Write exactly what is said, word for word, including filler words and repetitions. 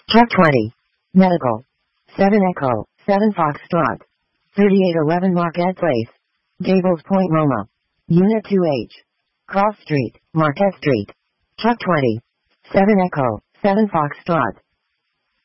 Truck twenty. Medical. seven Echo, seven Foxtrot. thirty-eight eleven Marquette Place. Gables Point, Loma. Unit two H. Cross Street, Marquette Street. Truck twenty. seven Echo, seven Foxtrot.